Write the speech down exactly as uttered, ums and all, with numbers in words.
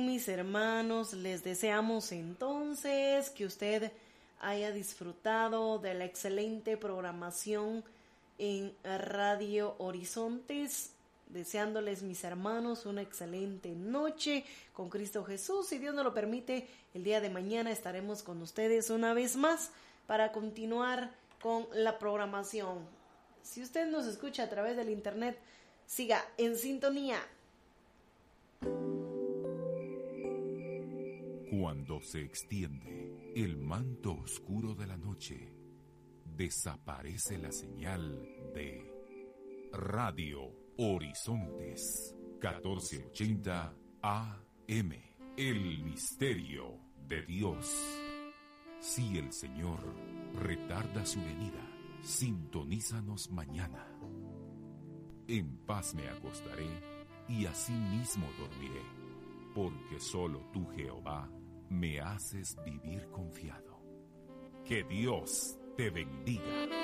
Mis hermanos, les deseamos entonces que usted haya disfrutado de la excelente programación en Radio Horizontes, deseándoles, mis hermanos, una excelente noche con Cristo Jesús. Si Dios nos lo permite, el día de mañana estaremos con ustedes una vez más para continuar con la programación. Si usted nos escucha a través del internet, siga en sintonía. Cuando se extiende el manto oscuro de la noche, desaparece la señal de Radio Horizontes catorce ochenta A M. El misterio de Dios. Si el Señor retarda su venida, sintonízanos mañana. En paz me acostaré y asimismo dormiré, porque solo tú, Jehová, me haces vivir confiado. Que Dios te bendiga.